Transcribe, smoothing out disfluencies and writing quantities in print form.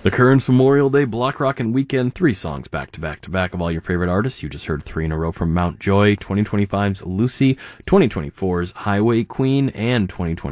The Currents Memorial Day Block Rockin' Weekend, 3 songs back to back to back of all your favorite artists. You just heard 3 in a row from Mount Joy, 2025's Lucy, 2024's Highway Queen, and 2020